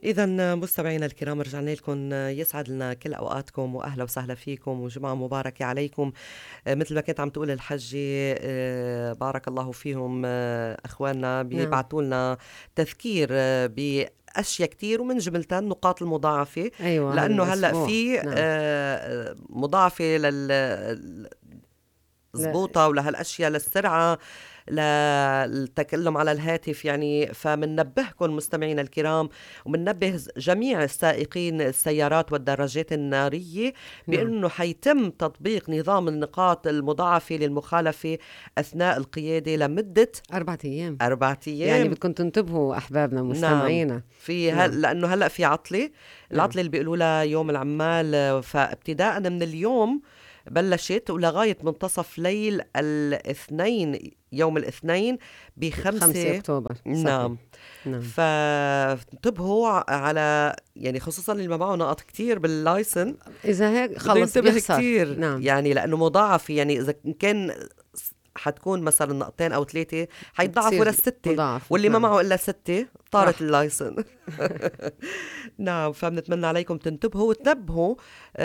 إذا مستمعينا الكرام رجعنا لكم، يسعد لنا كل أوقاتكم وأهلا وسهلا فيكم وجمعة مباركة عليكم. مثل ما كنت عم تقول الحجة، بارك الله فيهم. أخواننا نعم. بيبعتوا لنا تذكير بأشياء كتير ومن جملتها النقاط المضاعفة، أيوة لأنه هلأ هالأسبوع. في نعم. مضاعفة لا. زبوطة ولهالأشياء للسرعة للتكلم على الهاتف. يعني فمننبهكم مستمعينا الكرام ومننبه جميع السائقين السيارات والدراجات النارية نعم. بأنه حيتم تطبيق نظام النقاط المضاعفة للمخالفة أثناء القيادة لمدة 4 أيام. 4 أيام. يعني بدكم تنتبهوا أحبابنا نعم، مستمعينا. في نعم. لأنه هلأ في نعم. العطلة اللي بيقولوا لها يوم العمال، فابتداء من اليوم بلشت ولغاية منتصف ليل الاثنين، يوم الاثنين 5 ب5. أكتوبر صحيح. نعم، نعم. فانتبهوا على يعني خصوصا اللي ما معه نقط كتير باللايسن إذا هيك بده خلص ينتبه بيخسر. كتير، نعم. يعني لأنه مضاعفة. يعني إذا كان حتكون مثلا نقطتين أو 3 حيتضاعفوا بتصير لل6، مضاعفة. واللي ما نعم. معه إلا 6 طارت راح. اللايسن. نعم، فبنتمنى عليكم تنتبهوا وتنبهوا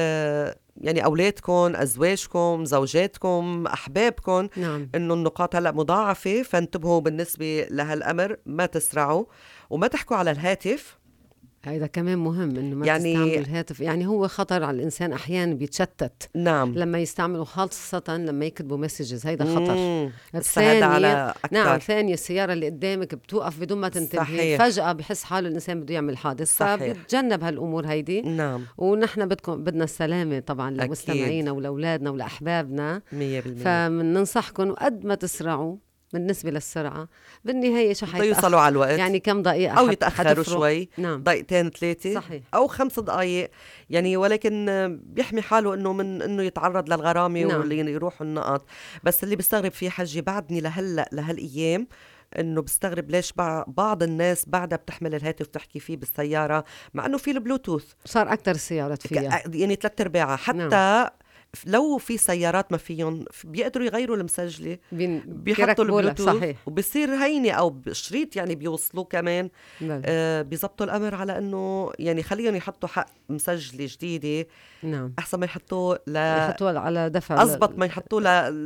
يعني أولادكم، أزواجكم، زوجاتكم، أحبابكم، نعم. إنه النقاط هلأ مضاعفة. فانتبهوا بالنسبة لهالأمر، ما تسرعوا وما تحكوا على الهاتف. هذا كمان مهم انه ما يعني تستعملوا الهاتف، يعني هو خطر على الانسان، احيانا بيتشتت نعم. لما يستعملوا، خاصة لما يكتبوا مسجز، هيدا خطر. هذا الثانية، على نعم، أكتر. ثانية السيارة اللي قدامك بتوقف بدون ما تنتبهي، صحيح. فجأة بحس حاله الإنسان بده يعمل حادث، صحيح. فبيتجنب هالأمور هيدي. نعم. ونحن بدنا السلامة طبعا أكيد. لمستمعينا ولأولادنا ولأحبابنا. 100%. فمننصحكم وقد ما تسرعوا بالنسبة للسرعة، بالنهاية شو بده يوصلوا على الوقت يعني كم دقيقة أو يتأخروا حتفرق. شوي، نعم. دقيقتين 3 صحيح. أو 5 دقايق. يعني ولكن بيحمي حاله إنه من إنه يتعرض للغرامة نعم. واللي يروحوا النقط. بس اللي بستغرب فيه حجي بعدني لهالأيام، إنه بستغرب ليش بعض الناس بعدها بتحمل الهاتف تحكي فيه بالسيارة مع إنه في البلوتوث. صار أكتر السيارات فيها. يعني 3/4 نعم. حتى لو في سيارات ما فيهم بيقدروا يغيروا المسجلة، بيحطوا بيركبوا لك. البلوتوث صحيح. وبصير هيني او بشريط يعني بيوصلوه كمان. بل. بيزبطوا الامر على انه يعني خليهم يحطوا حق مسجلة جديدة نعم. احسن ما يحطوه يحطوها على دفع اضبط ما يحطوه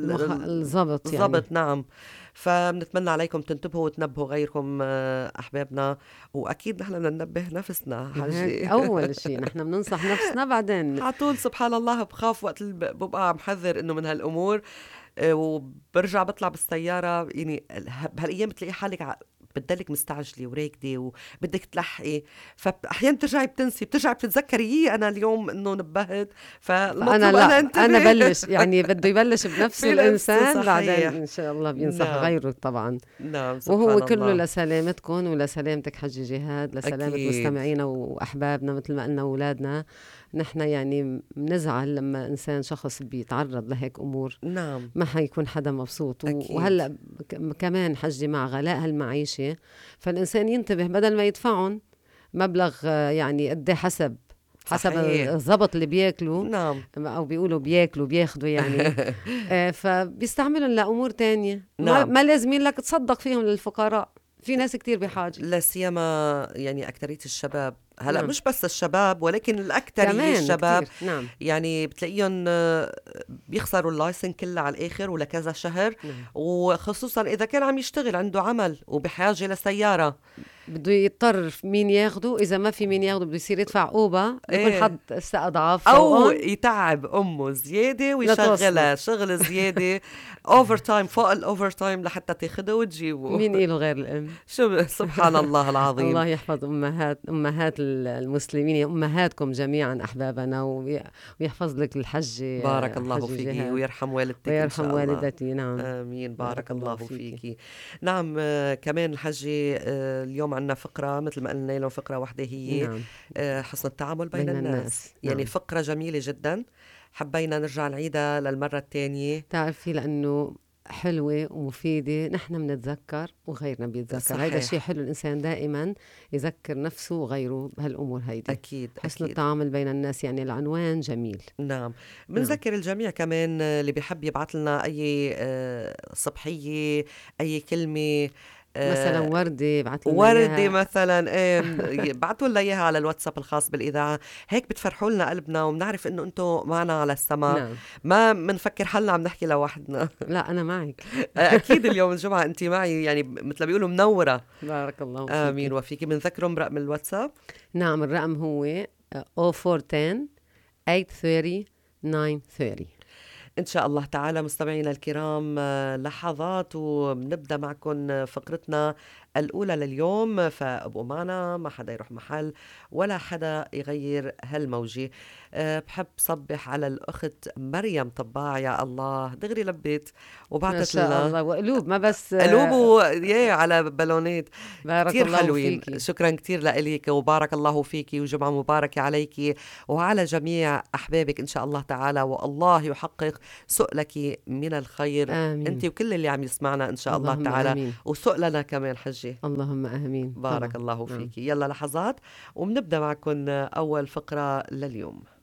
الضبط يعني. بالضبط. نعم. فبنتمنى عليكم تنتبهوا وتنبهوا غيركم، احبابنا، واكيد نحن بدنا ننبه نفسنا هيك حجي. أول شيء نحن بننصح نفسنا، بعدين عطول سبحان الله بخاف وقت ببقى عم حذر انه من هالامور. وبرجع بطلع بالسيارة، يعني بهالأيام بتلاقي حالك بتضلك مستعجلة وراكدة وبدك تلحقي، فأحيانا بترجعي بتتذكري أنا اليوم إنه نبهت، فأنا فالمطلوب لا، أنا انتبه. أنا بلش يعني بده يبلش بنفسه بنفسه الإنسان، بعدين صحيح. إن شاء الله بينصح نعم. غيره طبعا. نعم وهو سبحان كله الله. لسلامتكم ولسلامتك حجي جهاد، لسلامة أكيد. مستمعينا وأحبابنا مثل ما قلنا أولادنا. نحن يعني بنزعل لما إنسان شخص بيتعرض لهيك أمور، نعم. ما حيكون حدا مبسوط. أكيد. وهلأ كمان حجي مع غلاء هالمعيشة، فالإنسان ينتبه بدل ما يدفعهم مبلغ يعني قد حسب صحيح. الضبط اللي بياكلوا، نعم. أو بيقولوا بياخدوا يعني. فبيستعملهم لأمور تانية، نعم. ما لازم لك تصدق فيهم للفقراء، في ناس كتير بحاجة. لا سيما يعني أكترية الشباب، هلا نعم. مش بس الشباب ولكن الأكترية كمان الشباب. كتير. نعم. يعني بتلاقيهم بيخسروا اللايسن كلها على الآخر ولكذا شهر، نعم. وخصوصا إذا كان عم يشتغل عنده عمل وبحاجة لسيارة. بده يضطر مين ياخده، إذا ما في مين ياخده بده يصير يدفع أوبا، بيكون إيه، حد أضعاف أو فوقهم يتعب أمه زيادة لتوصله. ويشغلها شغل زيادة، أوفر تايم فوق الأوفر تايم لحتى تاخده وتجيبه. مين إله غير الأم؟ شو سبحان الله العظيم. الله يحفظ أمهات المسلمين، أمهاتكم جميعا أحبابنا، ويحفظ لك بارك الله الحج فيكي جهاد، ويرحم والدتك إن ويرحم شاء الله. والدتي. نعم. آمين. بارك بارك الله الله فيكي. فيكي. نعم. كمان الحجي، اليوم عنا فقرة مثل ما قلنا لهم، فقرة واحدة هي نعم. حسن التعامل بين بين الناس. الناس. يعني نعم. فقرة جميلة جدا، حبينا نرجع نعيدها للمرة الثانية. تعرفي لأنه حلوة ومفيدة، نحن بنتذكر وغيرنا بيتذكر، هيدا شيء صحيح. حلو. الإنسان دائما يذكر نفسه وغيره بهالأمور هيدي. أكيد. حسن أكيد. التعامل بين الناس، يعني العنوان جميل. نعم. نعم. بنذكر الجميع كمان، اللي بيحب يبعث لنا أي صبحية، أي كلمة، مثلا وردة بعت لنا وردة إياها. مثلا، بعتوا لنا اياها على الواتساب الخاص بالاذاعه، هيك بتفرحوا لنا قلبنا وبنعرف انه انتم معنا على السماء، نعم. ما بنفكر حالنا عم نحكي لوحدنا. لا أنا معك. اكيد اليوم الجمعه انت معي، يعني مثل ما بيقولوا منوره. بارك الله امين فيك. وفيكي. بنذكرهم برقم الواتساب. نعم الرقم هو 0410 830 930. إن شاء الله تعالى مستمعينا الكرام، لحظات وبنبدأ معكم فقرتنا الأولى لليوم، فابقوا معنا، ما حدا يروح محل ولا حدا يغير هالموجة. بحب صبح على الأخت مريم طباع، يا الله دغري لبيت ما وبعتت شاء لنا الله، وقلوب ما بس قلوب على بالونات بارك كتير الله حلوين. فيكي. شكرا كتير لإليك وبارك الله فيكي، وجمعة مباركة عليكي وعلى جميع أحبابك إن شاء الله تعالى، والله يحقق سؤلك من الخير آمين. أنت وكل اللي عم يسمعنا إن شاء الله اللهم تعالى، آمين. وسؤلنا كمان حجي. اللهم آمين. بارك طبعا. الله نعم. فيكي. يلا لحظات وبنبدأ معكم أول فقرة لليوم.